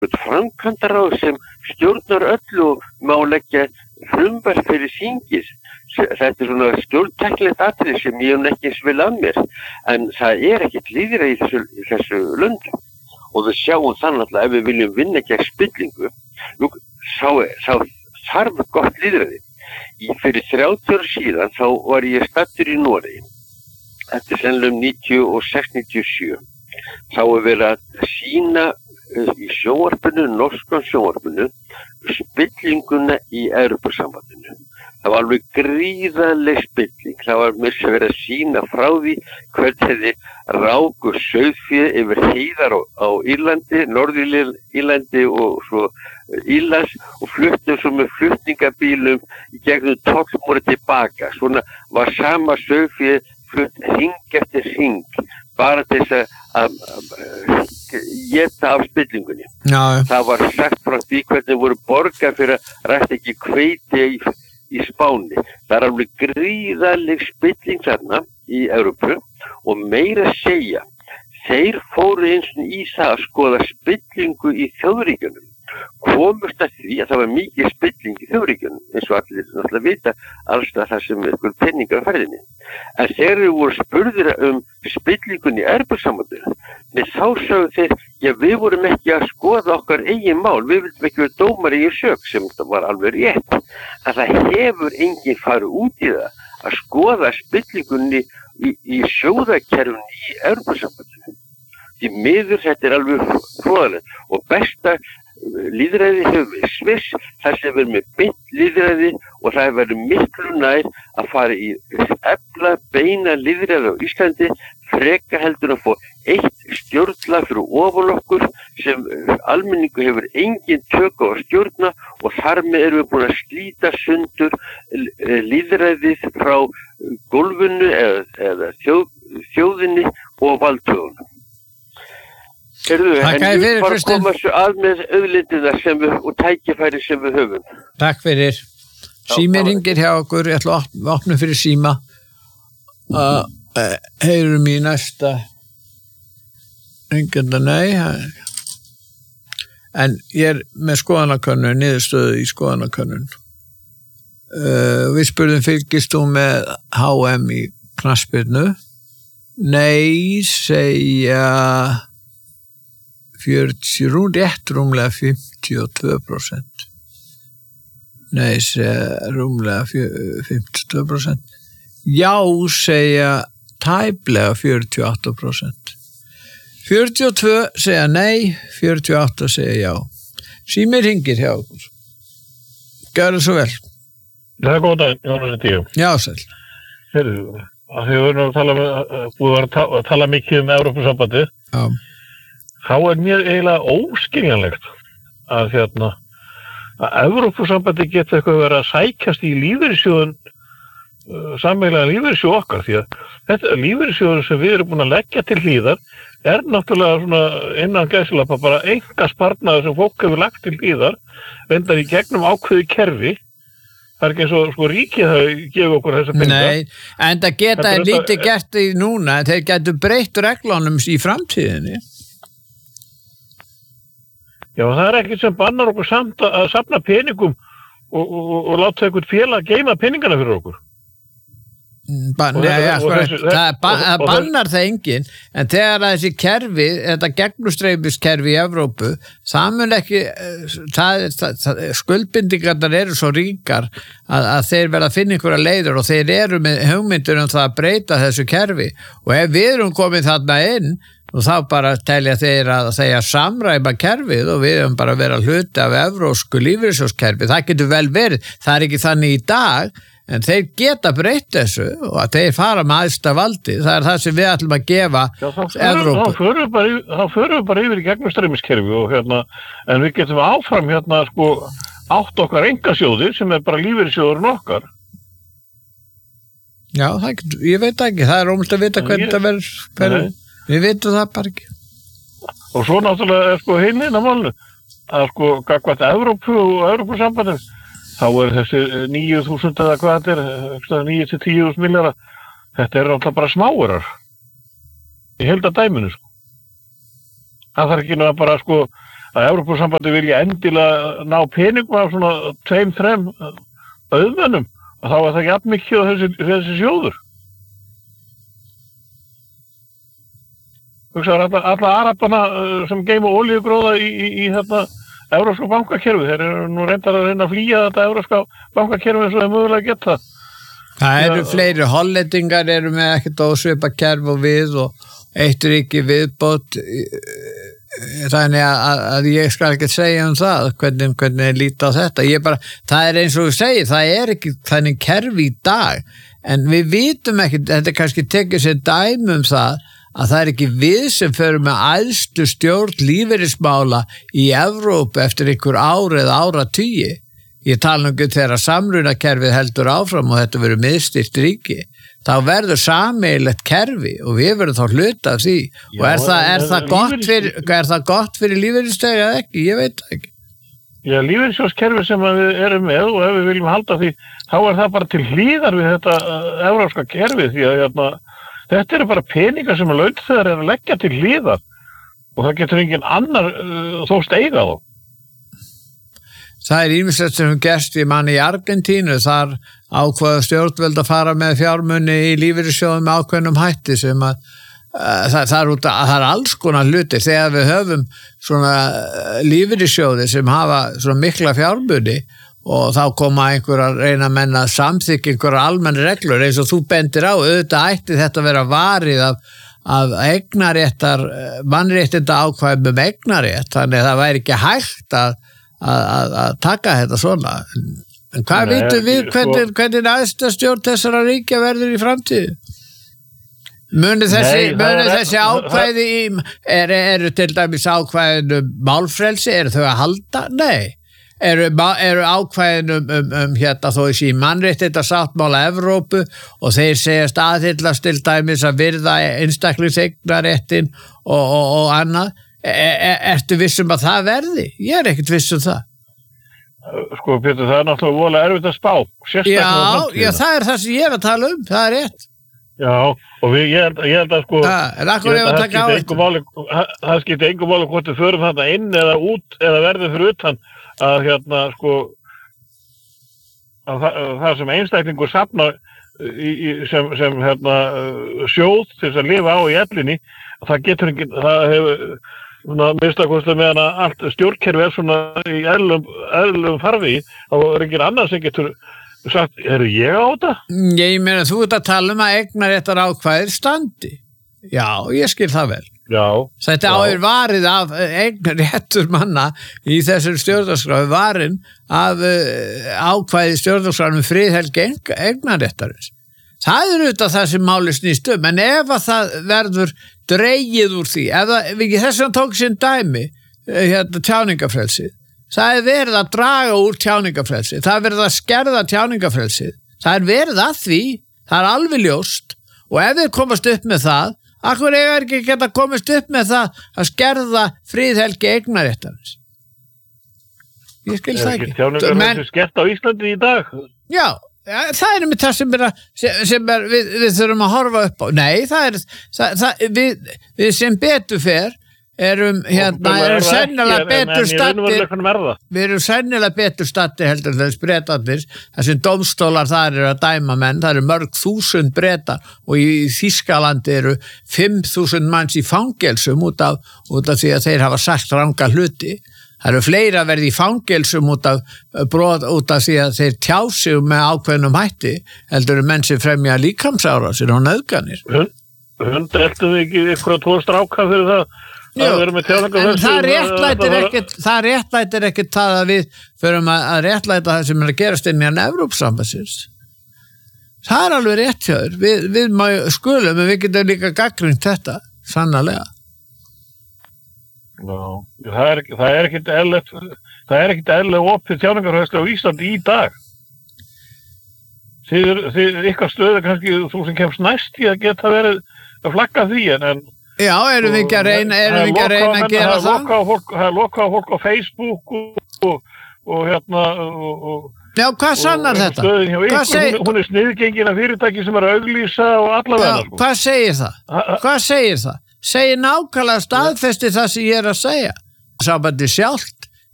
framkvæmdaráð sem stjórnar öllu og má leggja frumvarp fyrir þingið. Þetta svona stjórntæknilegt atriði sem ég hef ekki eins vel að mér, en það ekkert lýðræði í þessu löndum. Og við sjáum þannig að ef við viljum vinna gegn spillingu, þá þarf gott lýðræði. Fyrir 30 ára síðan þá var ég staddur í Noregi. Þetta sennilega 96-97. Þá verið að sýna í sjónvarpinu, norskan sjónvarpinu, spillinguna í Evrópusambandinu. Það var alveg gríðarleg spilling. Það var mér sem verið að sýna frá því hvernig ráku sauðfé yfir heiðar á Írlandi, Norður-Írlandi og svo Írlands og fluttum svo með flutningabílum í gegnum tollmúra tilbaka. Svona var sama sauðfé flutt hring eftir hring, bara til þess að éta af spillingunni. Já. Það var sagt frá því hvernig voru borgað fyrir að rækta ekki hveiti í Spáni. Það alveg gríðarleg spilling þarna í Evrópu og meira að segja, þeir fóru eins og í það að skoða spillingu í þjóðríkjunum. Komust að því að það var mikið spilling í þjóðríkjunum, eins og allir náttúrulega vita alls það sem er penningar á ferðinni. En þegar við voru spurðir spillingun í Evrópusambandinu, þá sögðu þeir, já við vorum ekki að skoða okkar eigin mál, við vildum ekki vera dómar í sök, sem var alveg rétt. En það hefur enginn farið út í það að skoða spillingunni í sjóðakerfunni í Evrópusambandinu. Því miður þetta alveg fróðalegt og besta lýðræði hefur við Sviss, þar sem við með beint lýðræði og það hefur verið miklu nær að fara í efla beina lýðræði á Íslandi, frekar heldur að fá eitt stjórnlag fyrir ofan okkur sem almenningu hefur engin tök á að stjórna og þar með erum við búin að slíta sundur lýðræðið frá gólfinu eða þjóðinni og valdhöfunum. En við bara koma svo að með auðlindina og tækifæri sem við höfum. Takk fyrir. Síminn hringir hjá okkur, ég ætla að opna fyrir síma. Heyrum í næsta hringenda, nei. En ég með skoðanakönnun, niðurstöðu í skoðanakönnun. Við spurðum fylgist þú með HM í knattspyrnu? Nei, segja 40, rétt rúmlega 52%. Nei, rúmlega 52%. Já, segja tæplega 48%. 42 segja nei, 48 segja já. Símir hringir hjá okkur. Gjörðu svo vel. Það góð dag, Jónas Tíu. Já, sæl. Heyrðu, að þið voru að tala mikið Evrópusambandið. Já. Þá mér eiginlega óskiljanlegt að Evrópusambandi geti eitthvað verið að sækjast í lífeyrissjóðun, sameiginlega lífeyrissjóð okkar, því að þetta lífeyrissjóður sem við erum búin að leggja til hlíðar náttúrulega svona innan gæsalappa bara einkasparnaður sem fólk hefur lagt til hlíðar, reyndar í gegnum ákveði kerfi. Það ekki eins og ríkið hafi gefið okkur þessa peninga. Nei, en það geta lítið gert í núna, en þeir getur breytt reglunum í framtíðinni. Já, það ekkert sem bannar okkur samt að safna peningum og láta einhvern félag geyma peningana fyrir okkur. Það bannar það enginn, en þegar þessi kerfi, þetta gegnumstreymiskerfi í Evrópu, það mun ekki, skuldbindingarnar eru svo ríkar að þeir verða að finna einhverja leiðir og þeir eru með hugmyndur það að breyta þessu kerfi og ef við erum komið þarna inn og þá bara telja þeir að segja samræma kerfið og við erum bara að vera hluti af evrósku lífeyrissjóðskerfi, það getur vel verið, það ekki þannig í dag, en þeir geta breytt þessu og að þeir fara með æðsta valdi, það það sem við ætlum að gefa Evrópu. Þá förum við bara yfir í gegnumstreymiskerfi og en við getum áfram átt okkar einkasjóðir sem bara lífeyrissjóðurinn okkar. Já, ég veit ekki, það ómögulegt að vita hvernig það verður. Við veitum það bara ekki. Og svo náttúrulega hinn inn á málinu að gagnvart Evrópu og Evrópusambandið þá þessi 9.000 eða hvað þetta 9-10.000 milljarðar, þetta náttúrulega bara smáurar í heilda dæminu. Það þarf ekki bara að Evrópusambandi vilja endilega ná peningum af svona 2-3 auðmönnum, að þá það ekki allmikið á þessi sjóður. Hugsaður alla arabana sem geima olíugróða í þetta evrópska bankakerfi. Þeir eru nú reyndar að reyna að flýja þetta evrópska bankakerfi eins og þeir mögulega geta. Það eru fleiri, hollendingar eru með ekkert ósvipa kerfi og við og eitt ríki viðbót, þannig að ég skal ekki segja það, hvernig líta á þetta. Það er eins og þú segir, það er ekki þannig kerfi í dag, en við vitum ekki, þetta kannski tekið sér dæmi það, að það er ekki við sem förum með æðstu stjórn lífeyrismála í Evrópu eftir einhver ár eða áratugi. Ég tala um þegar samrunakerfið heldur áfram og þetta verður miðstýrt ríki. Þá verður sameiginlegt kerfi og við verðum þá hluta af því. Já, og er það gott fyrir lífeyrisþega eða ekki? Ég veit það ekki. Já, lífeyrissjóðskerfi sem við erum með og ef við viljum halda því, þá er það bara til hlýðar við þetta evrópska kerfi því að þetta eru bara peningar sem launþegar eru að leggja til hlýðar og það getur engin annar þóst eiga þá. Það er ýmislegt sem gerst í manni í Argentínu, þar ákvaða stjórnvöld að fara með fjármuni í lífeyrissjóðum með ákveðnum hætti sem það er alls konar hluti. Þegar við höfum svona lífeyrissjóði sem hafa svona mikla fjármuni og þá koma einhverjar reyna menn að samþykja einhverjar almenn reglur eins og þú bendir á, auðvitað ætti þetta að vera varið af eignaréttar, mannréttinda ákvæðum eignarétt, þannig að það væri ekki hægt að taka þetta svona. En hvað vitum við hvernig aðstastjórn þessara ríkja verður í framtíðu? Muni þessi ákvæði eru til dæmis ákvæðin málfrelsi, eru þau að halda? Nei. Eru ákvæðin þó í sín mannréttindasáttmála Evrópu og þeir segjast aðhyllast til dæmis að virða einstaklingseignarréttin og annað. Ertu vissum að það verði? Ég er ekkert vissum það. Sko, Pétur, það er náttúrulega voðalega erfitt að spá. Já, það er það sem ég er að tala um, það er rétt. Já, og ég held að sko það skiptir engum máli hvort við förum þarna inn eða út eða verðum fyrir utan að það sem einstaklingur safnar sem sjóð til þess að lifa á í ellinni, það getur ekki, það hefur minnstakosti meðan að allt stjórnkerfi er svona í eðlum farfi, þá er engin annar sem getur sagt, eru ég á þetta? Ég meina, þú ert að tala um að eignaréttar ákvæðir standi. Já, ég skil það vel. Já. Þetta er varið af eignaréttur manna í þessum stjórnarskrá, varin af ákvæði stjórnarskrá friðhelgi eignaréttarins. Það er auðvitað það sem máli snýst en ef að það verður dregið úr því, þess að tók sinn dæmi, tjáningafrelsið, það er verið að draga úr tjáningafrelsið, það er verið að skerða tjáningafrelsið, það er verið að því, það er alveg ljóst og ef þeir komast upp með það, akkur er ekki geta komast upp með það að skerða friðhelgi eignaréttarins. Ég skil það ekki. Tjáningafrelsið skert á Íslandi í dag? Já. Ja, það er með það sem við þurfum að horfa upp á. Nei, við sem betur fer erum sennilega betur stattir. Við erum sennilega betur stattir heldur þess Bretarnir, þessum dómstólar þar eru að dæma menn, það eru mörg þúsund Bretar og í Þýskalandi eru 5.000 manns í fangelsum út af því að þeir hafa sagt ranga hluti. Það eru fleiri að verða í fangelsum út af því að þeir tjá sig með ákveðnum hætti heldur menn sem fremja líkamsárásir og nauðganir. Eltum við ekki eitthvað 2 stráka fyrir það? En það réttlætir ekkert það að við förum að réttlæta það sem er að gerast inn í Evrópusambandsins. Það er alveg rétt hjá þér. Við skulum, en við getum líka gagnrýnt þetta, sannarlega. Það er ekkert eðlilega opið tjáningarhræðsla á Íslandi í dag. Þið ykkar stöðu kannski þú sem kemst næst í að geta verið að flagga því en já, erum við ekki að reyna að gera það? Það er lokað á fólk á Facebook og já, hvað sannar þetta? Hún er sniðgengin af fyrirtæki sem er að auglýsa og allavega. Hvað segir það? Segir nákvæmlega staðfesti það sem ég er að segja. sambandi sjálft